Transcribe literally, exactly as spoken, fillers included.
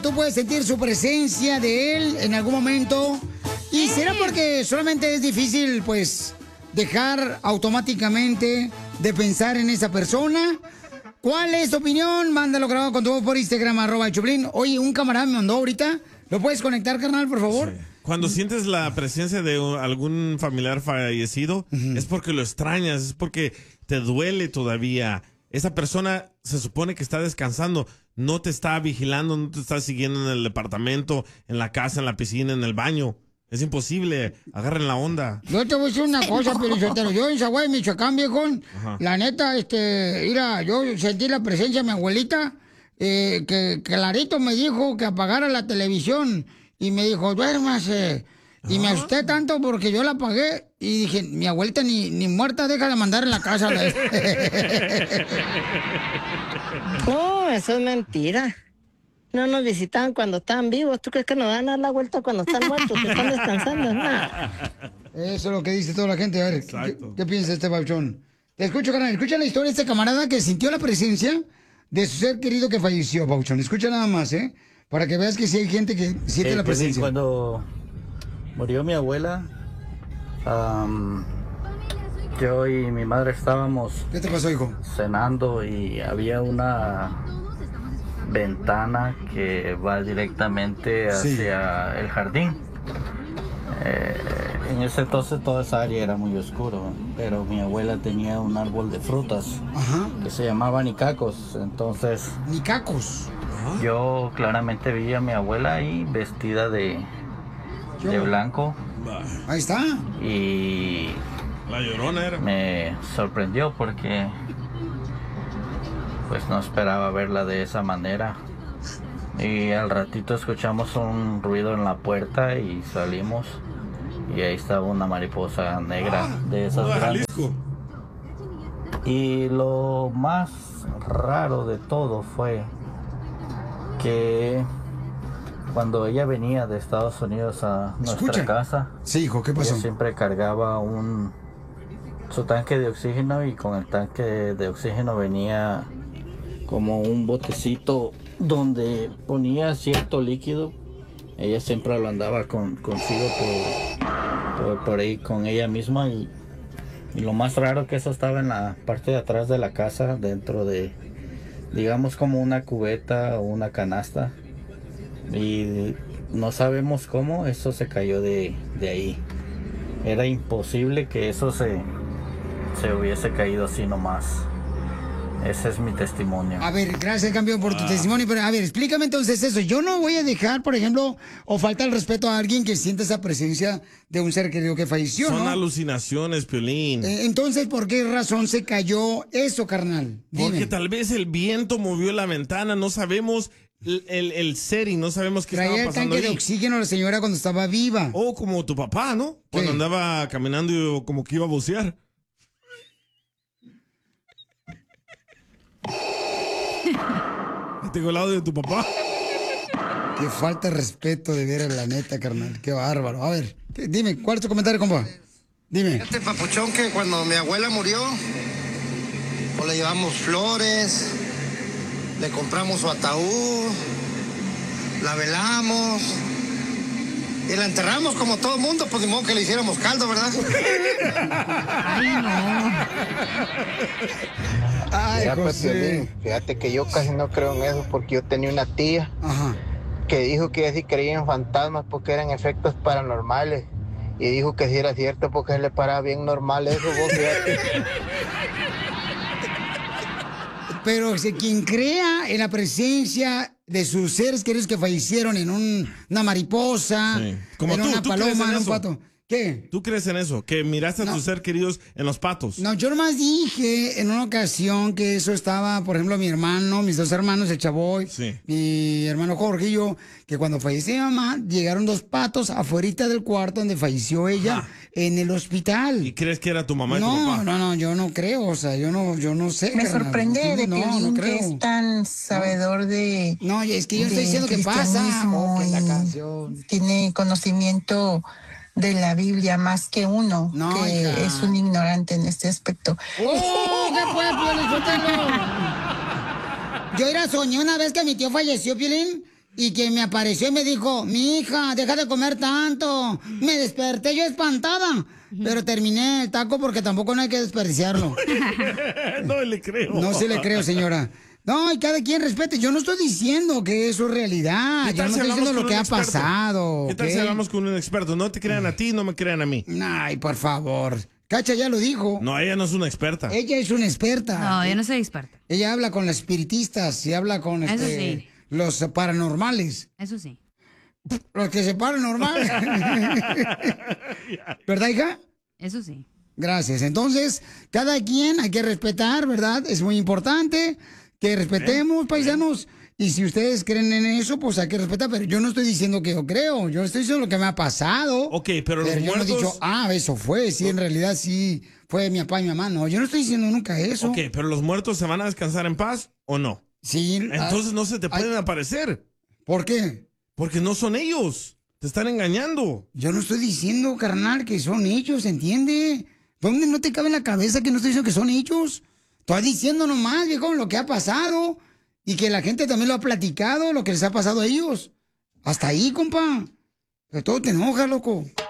Tú puedes sentir su presencia de él en algún momento. ¿Y será porque solamente es difícil, pues, dejar automáticamente de pensar en esa persona? ¿Cuál es tu opinión? Mándalo grabado con tu voz por Instagram, arroba el Choplin. Oye, un camarada me mandó ahorita. ¿Lo puedes conectar, carnal, por favor? Sí. Cuando sientes la presencia de algún familiar fallecido, uh-huh. es porque lo extrañas, es porque te duele todavía. Esa persona se supone que está descansando, no te está vigilando, no te está siguiendo en el departamento, en la casa, en la piscina, en el baño. Es imposible, agarren la onda. Yo te voy a decir una cosa, Pelizotero. Yo en Zaguay, Michoacán, viejón, Ajá. la neta, este, mira, yo sentí la presencia de mi abuelita, eh, que clarito me dijo que apagara la televisión, y me dijo, duérmase. Y me asusté tanto porque yo la apagué, y dije, mi abuelita ni, ni muerta deja de mandar en la casa. No, eso es mentira. No nos visitaban cuando estaban vivos. ¿Tú crees que nos dan a dar la vuelta cuando están muertos, que están descansando? No. Eso es lo que dice toda la gente. A ver, ¿qué, qué piensa este bauchón? Te escucho, carnal. Escucha la historia de este camarada que sintió la presencia de su ser querido que falleció, bauchón. Escucha nada más, ¿eh? Para que veas que sí hay gente que siente eh, la presencia. Pues, cuando murió mi abuela, um, yo y mi madre estábamos... ¿Qué te pasó, hijo? Cenando y había una ventana que va directamente hacia sí. el jardín. Eh, en ese entonces toda esa área era muy oscuro, pero mi abuela tenía un árbol de frutas Ajá. que se llamaba nicacos. Entonces, nicacos. Ajá. Yo claramente vi a mi abuela ahí vestida de, de blanco. Ahí está. Y la Llorona era. Me sorprendió porque pues no esperaba verla de esa manera. Y al ratito escuchamos un ruido en la puerta y salimos. Y ahí estaba una mariposa negra ah, de esas grandes. Jalisco. Y lo más raro de todo fue que cuando ella venía de Estados Unidos a nuestra Escucha. casa, sí, hijo, ¿qué pasó? Ella siempre cargaba un su tanque de oxígeno, y con el tanque de oxígeno venía como un botecito donde ponía cierto líquido. Ella siempre lo andaba con, consigo por, por, por ahí con ella misma, y, y lo más raro que eso estaba en la parte de atrás de la casa, dentro de, digamos, como una cubeta o una canasta, y no sabemos cómo eso se cayó de, de ahí. Era imposible que eso se, se hubiese caído así nomás. Ese es mi testimonio. A ver, gracias, campeón, por tu ah. testimonio. Pero, a ver, explícame entonces eso. Yo no voy a dejar, por ejemplo, o falta el respeto a alguien que siente esa presencia de un ser querido que falleció, Son ¿no? alucinaciones, Piolín. Eh, entonces, ¿por qué razón se cayó eso, carnal? Dime. Porque tal vez el viento movió la ventana, no sabemos el, el, el ser y no sabemos qué Traía estaba pasando el tanque ahí. de oxígeno a la señora cuando estaba viva. O como tu papá, ¿no? Cuando ¿Qué? andaba caminando y como que iba a bucear. Tengo el audio de tu papá. Qué falta de respeto de ver a la neta, carnal. Qué bárbaro. A ver, dime, ¿cuál es tu comentario, compa? Dime. Este papuchón que cuando mi abuela murió, pues le llevamos flores, le compramos su ataúd, la velamos y la enterramos como todo el mundo, pues de modo que le hiciéramos caldo, ¿verdad? Ay, no. Ay, Mira, pues, José. Piolín, fíjate que yo casi no creo en eso, porque yo tenía una tía Ajá. que dijo que ella sí creía en fantasmas porque eran efectos paranormales, y dijo que sí era cierto porque se le paraba bien normal eso, vos fíjate. Pero si quien crea en la presencia de sus seres queridos que fallecieron en un, una mariposa, sí. Como en tú, una ¿tú paloma, en un eso? pato. ¿Qué? ¿Tú crees en eso? Que miraste no. a tus seres queridos en los patos. No, yo nomás dije en una ocasión que eso estaba, por ejemplo, mi hermano, mis dos hermanos, el Chavoy, sí. mi hermano Jorge y yo, que cuando falleció mi mamá, llegaron dos patos afuerita del cuarto donde falleció ella, Ajá. en el hospital. ¿Y crees que era tu mamá y no, tu papá? No, no, yo no creo, o sea, yo no, yo no sé. Me carnal. sorprende de no, Piolín, no que es tan sabedor de... No, es que yo estoy diciendo que pasa. Oh, que la canción. Tiene conocimiento de la Biblia más que uno, no, que hija. es un ignorante en este aspecto. ¡Oh, qué fue, Piolín? Yo era soñé una vez que mi tío falleció, Piolín, y que me apareció y me dijo, mi hija, deja de comer tanto. Me desperté yo espantada, pero terminé el taco porque tampoco no hay que desperdiciarlo. No le creo. No se le creo, señora. No, y cada quien respete. Yo no estoy diciendo que eso es realidad. Yo no si estoy diciendo hablamos lo con que un ha experto? pasado. ¿Qué tal ¿ok? si hablamos con un experto? No te crean a ti, no me crean a mí. Ay, por favor. Cacha ya lo dijo. No, ella no es una experta. Ella es una experta. No, yo no soy experta. Ella habla con los espiritistas y habla con Eso este, sí. los paranormales. Eso sí. Los que se paranormales. ¿Verdad, hija? Eso sí. Gracias. Entonces, cada quien hay que respetar, ¿verdad? Es muy importante que respetemos, paisanos. Y si ustedes creen en eso, pues hay que respetar. Pero yo no estoy diciendo que yo creo. Yo estoy diciendo lo que me ha pasado. Ok, pero, Pero los yo muertos... no he dicho, ah, eso fue. Sí, en realidad sí fue mi papá y mi mamá. No, yo no estoy diciendo nunca eso. Ok, pero los muertos se van a descansar en paz o no. Sí. Entonces no se te pueden aparecer. ¿Por qué? Porque no son ellos. Te están engañando. Yo no estoy diciendo, carnal, que son ellos, ¿entiende? ¿Dónde no te cabe en la cabeza que no estoy diciendo que son ellos? Estoy diciendo nomás, viejo, lo que ha pasado. Y que la gente también lo ha platicado, lo que les ha pasado a ellos. Hasta ahí, compa. Que todo te enoja, loco.